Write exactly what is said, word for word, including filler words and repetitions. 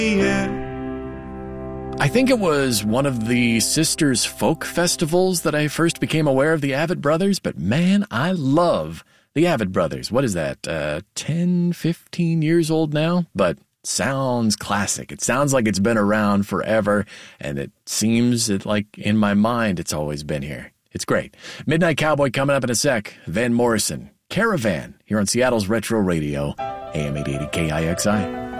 I think it was one of the Sisters Folk Festivals that I first became aware of the Avett Brothers, but man, I love the Avett Brothers. What is that, uh, ten, fifteen years old now? But sounds classic. It sounds like it's been around forever, and it seems that, like, in my mind, it's always been here. It's great. Midnight Cowboy coming up in a sec. Van Morrison, Caravan, here on Seattle's Retro Radio, A M eight eighty K I X I.